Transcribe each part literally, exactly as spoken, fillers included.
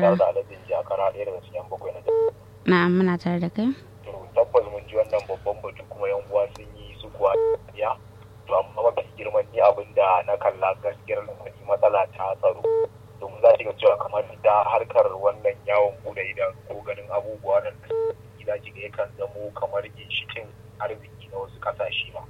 tare da alajin jakara ɗaya daga cikin bakwai na na'am muna tare da kai. to tabbas mun ji wannan babban batu kuma yan uwa sun yi su kuwa ya to amma mafi girman ni abin da na kalla gaskiyar lamari matsala ta tsaro domin za ki ga cewa kamar da harkar wannan yawon bude idan ko ganin abubuwa nan za ki ga yakan zamo kamar ginshikin arziki na wasu kasashe ba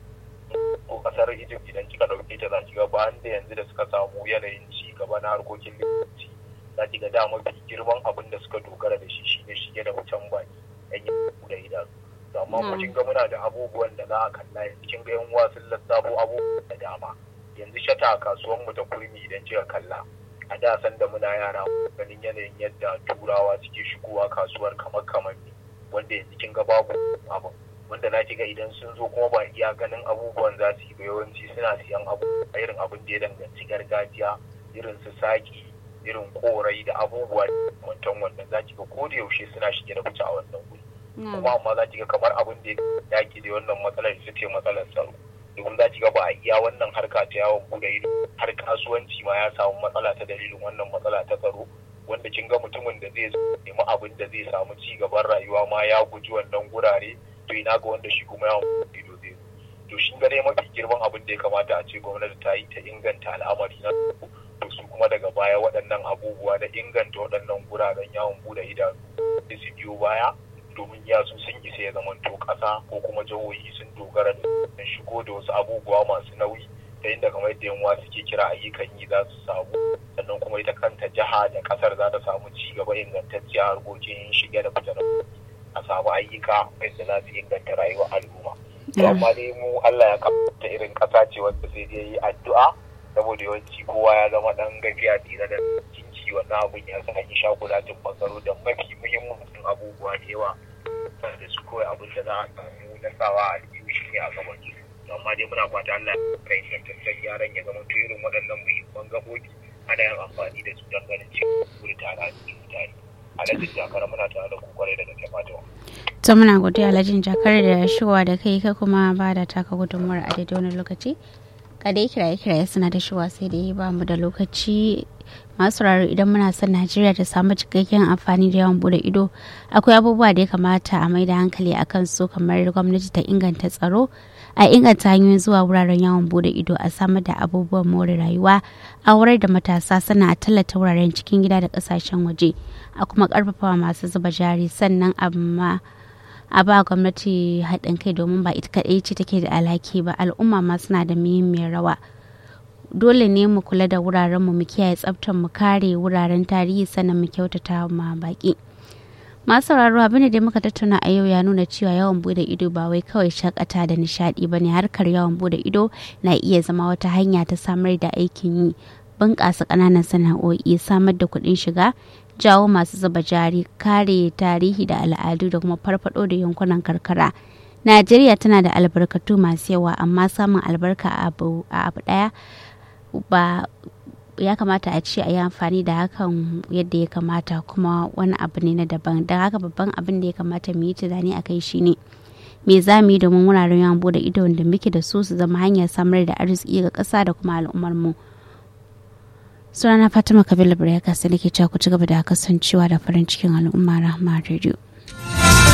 ko kasar Egypt idan kika dauke ta za ki ga bayan da yanzu da suka samu yanayin ci gaba na harkokin likitanci za ki ga da mafi girman abin da suka dogara da shi shine shige da wutan baki yan yi bude idanu amma mu kin ga muna da abubuwan da za a kalla yanzu kin ga yan uwa sun lissafo abubuwan da dama yanzu shata a kasuwan mu ta kurmi idan kika kalla a da san da muna yara ganin yanayin yadda turawa suke shigowa kasuwar kamar kamar ne wanda yanzu kin ga babu abu wanda na ga idan sun zo kuma ba iya ganin abubuwan za su yi ba yawanci suna siyan abu irin abin da ya danganci gargajiya irin su saki irin korai da abubuwa wancan wannan za ki ga ko da yaushe suna shige da fice a wannan guri kuma amma za ki ga kamar abin da ya yaki da wannan matsalar ita ce matsalar tsaro domin za ki ga ba a iya wannan harka ta yawon bude ido har kasuwanci ma ya samu matsala ta dalilin wannan matsala ta tsaro wanda kin ga mutumin da zai nemi abin da zai samu ci gaban rayuwa ma ya guji wannan gurare to ina ga wanda shi kuma yawon bude ido zai to shi ga dai mafi girman abin da ya kamata a ce gwamnati ta yi ta inganta al'amari na to su kuma daga baya waɗannan abubuwa da inganta waɗannan guraren yawon bude idanu da su biyo baya domin ya su sun isa ya zamanto ƙasa ko kuma jihohi sun dogara da shigo da wasu abubuwa masu nauyi ta inda kamar yadda yan suke kira ayyukan yi za su samu sannan kuma ita kanta jiha da ƙasar za ta samu ci gaba ingantacciya harkokin shige da fitar a samu ayyuka yadda za su inganta rayuwar al'umma. amma dai mu Allah ya kamata irin ƙasa ce wanda sai dai yi addu'a saboda yawanci kowa ya zama ɗan gafiya tare da jinci wannan abun ya sa yi shakulatin bangaro da mafi muhimmancin abubuwa da yawa da su kawai abin da za a samu na sawa a aljihu shi ne a gaban su amma dai muna fata Allah ya kai ingantaccen yaran ya zama to irin waɗannan muhimman gabobi ana yin amfani da su don ganin cikin wuri tare a cikin mutane alhajin jakara muna tare da ku kwarai daga jama'a ta muna godiya alhajin jakar da shigowa da kai ka kuma ba da taka gudunmuwar a daidai wani lokaci ka dai kiraye kiraye suna da shigowa sai dai ba mu da lokaci masu raro idan muna son Najeriya ta samu cikakken amfani da yawan bude ido akwai abubuwa da ya kamata a mai da hankali a kan su kamar gwamnati ta inganta tsaro a inganta hanyoyin zuwa wuraren yawon bude ido a samar da abubuwan more rayuwa a wurar da matasa sana a tallata wuraren cikin gida da kasashen waje a kuma karfafa masu zuba jari sannan amma a ba gwamnati haɗin kai domin ba ita kaɗai ce take da alhaki ba al'umma ma suna da muhimmiyar rawa dole ne mu kula da wuraren mu mu kiyaye tsaftar mu kare wuraren tarihi sannan mu kyautata ma baki masu sauraro abin da muka tattauna a yau ya nuna cewa yawan bude ido ba wai kawai shakata da nishadi bane harkar yawan bude ido na iya zama wata hanya ta samar da aikin yi bunƙasa ƙananan sana'o'i samar da kuɗin shiga jawo masu zuba jari kare tarihi da al'adu da kuma farfado da yankunan karkara Najeriya tana da albarkatu masu yawa amma samun albarka a abu ɗaya ba ya kamata a ce a yi amfani da hakan yadda ya kamata kuma wani abu ne na daban don haka babban abin da ya kamata mu yi tunani a kai shine me za mu yi domin wuraren yawon bude ido da muke da su su zama hanyar samar da arziki ga ƙasa da kuma al'ummar mu sunana Fatima Kabila Bureka sai nake cewa ku ci gaba da kasancewa da farin cikin al'umma Rahma Radio.